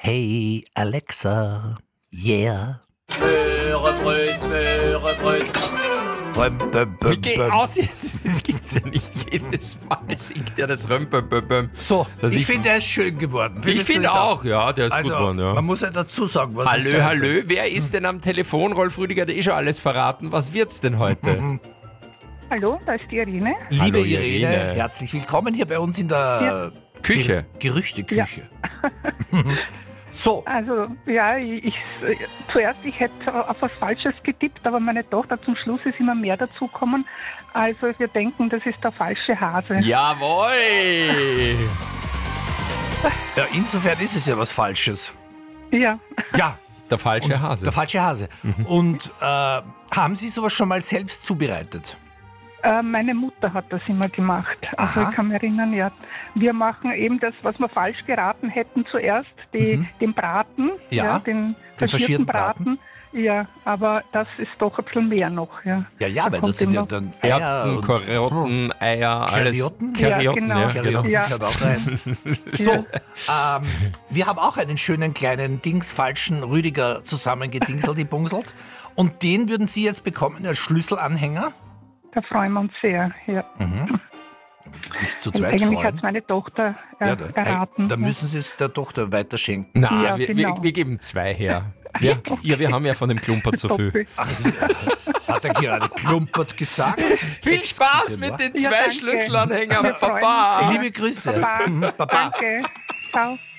Hey Alexa, yeah. Möhre. Wie aus jetzt? Das gibt's ja nicht jedes Mal. Singt er das Römpöpöpöm. So, Dass ich finde, er ist schön geworden. Ich finde auch, ja, der ist gut geworden. Ja. Man muss ja dazu sagen, was es Hallo, sein hallo, soll. wer ist denn am Telefon? Rolf Rüdiger hat schon alles verraten. Was wird's denn heute? Hallo, da ist die Irene. Liebe Hallo, Irene, Irene. herzlich willkommen hier bei uns in der Küche. Gerüchteküche. So, Also, ja, zuerst, ich hätte auf was Falsches getippt, aber meine Tochter zum Schluss ist immer mehr dazugekommen. Also, wir denken, das ist der falsche Hase. Jawohl! ja, insofern ist es ja was Falsches. Ja. Ja, Der falsche Hase. der falsche Hase. Und haben Sie sowas schon mal selbst zubereitet? Meine Mutter hat das immer gemacht. Also, Aha. ich kann mich erinnern, ja. Wir machen eben das, was wir falsch geraten hätten zuerst, den Braten. Ja, den den faschierten faschierten Braten. Ja, aber das ist doch ein bisschen mehr noch. Ja, Ja, Da weil kommt das sind ja immer- dann Erbsen, und Karotten, Eier, alles. Kariotten? Kariotten, Ja, ja, genau. genau. Kariotten Ja. gehört auch rein. So, wir haben auch einen schönen kleinen falschen Rüdiger zusammengedingselt, die bungselt. Und den würden Sie jetzt bekommen als Schlüsselanhänger. Da freuen wir uns sehr. Ja. Sich zu Und zweit eigentlich hat freuen. es meine Tochter Ja, erraten. da müssen Sie es der Tochter weiterschenken. Na, Ja, wir genau. geben 2 her. Wir haben ja von dem Klumper zu viel. Doppel. Hat er gerade klumpert gesagt? Viel Spaß mit den Ja, 2 danke. Schlüsselanhängern, Wir freuen Papa! Liebe Grüße. Baba. Baba. Danke. Ciao.